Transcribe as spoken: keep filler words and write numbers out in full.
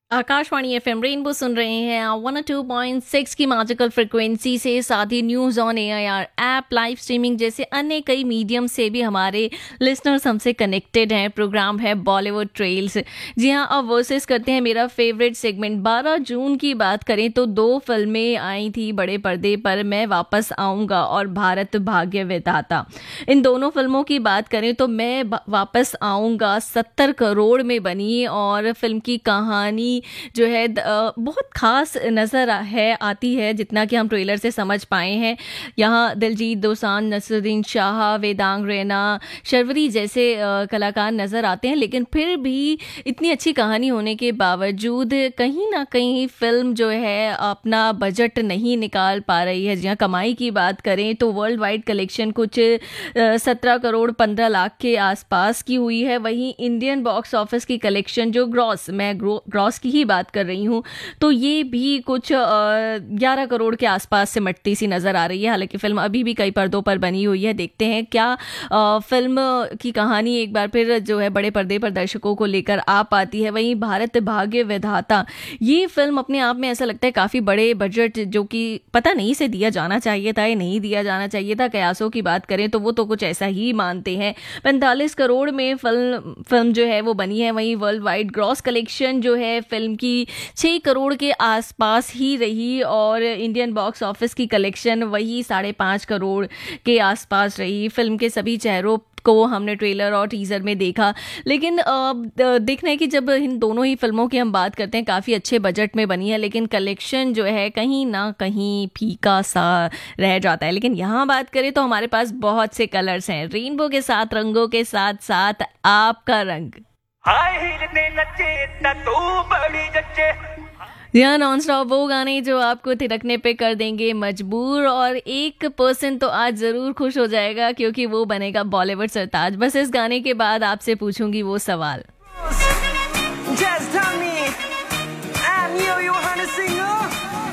Akashvani FM rainbow सुन रहे हैं आप वन टू पॉइंट सिक्स की मैजिकल फ्रिक्वेंसी से। साथ ही news on AIR app, live streaming जैसे अन्य कई मीडियम से भी हमारे लिसनर्स हमसे कनेक्टेड हैं। प्रोग्राम है बॉलीवुड ट्रेल्स। जी हाँ, अब वर्सेस करते हैं मेरा फेवरेट सेगमेंट। बारह जून की बात करें तो दो फिल्में आई थी बड़े पर्दे पर, मैं वापस आऊँगा और भारत भाग्य विधाता। इन दोनों फिल्मों की बात करें तो मैं वापस आऊँगा सत्तर करोड़ में बनी और फिल्म की कहानी जो है बहुत खास नज़र है आती है, जितना कि हम ट्रेलर से समझ पाए हैं। यहाँ दिलजीत दोसांझ, नसरुद्दीन शाह, वेदांग रैना, शर्वरी जैसे कलाकार नज़र आते हैं, लेकिन फिर भी इतनी अच्छी कहानी होने के बावजूद कहीं ना कहीं फिल्म जो है अपना बजट नहीं निकाल पा रही है। जहाँ कमाई की बात करें तो वर्ल्ड वाइड कलेक्शन कुछ सत्रह करोड़ पंद्रह लाख के आसपास की हुई है। वहीं इंडियन बॉक्स ऑफिस की कलेक्शन जो ग्रॉस, मैं ग्रॉस की ही बात कर रही हूँ, तो ये भी कुछ ग्यारह करोड़ के आसपास से मटती सी नज़र आ रही है। हालांकि फिल्म अभी भी कई पर्दों पर बनी हुई है। देखते हैं क्या आ, फिल्म की कहानी एक बार फिर जो है बड़े पर्दे पर दर्शकों को लेकर आ पाती है। वहीं भारत भाग्य विधाता, ये फिल्म अपने आप में ऐसा लगता है काफ़ी बड़े बजट, जो कि पता नहीं से दिया जाना चाहिए था या नहीं दिया जाना चाहिए था। कयासों की बात करें तो वो तो कुछ ऐसा ही मानते हैं। पैंतालीस करोड़ में फिल्म फिल्म जो है वो बनी है। वहीं वर्ल्ड वाइड ग्रॉस कलेक्शन जो है फिल्म की छः करोड़ के आसपास ही रही और इंडियन बॉक्स ऑफिस की कलेक्शन वही साढ़े पाँच करोड़ के आसपास रही। फिल्म के सभी चेहरों को हमने ट्रेलर और टीजर में देखा, लेकिन देखना है कि जब इन दोनों ही फिल्मों की हम बात करते हैं काफ़ी अच्छे बजट में बनी है, लेकिन कलेक्शन जो है कहीं ना कहीं फीका सा रह जाता है। लेकिन यहाँ बात करें तो हमारे पास बहुत से कलर्स हैं, रेनबो के साथ, रंगों के साथ साथ आपका रंग। हाय हिरने नचे तू बड़ी जच्चे। यहाँ नॉन स्टॉप वो गाने जो आपको थिरकने पे कर देंगे मजबूर, और एक पर्सन तो आज ज़रूर खुश हो जाएगा क्योंकि वो बनेगा बॉलीवुड सरताज। बस इस गाने के बाद आपसे पूछूंगी वो सवाल।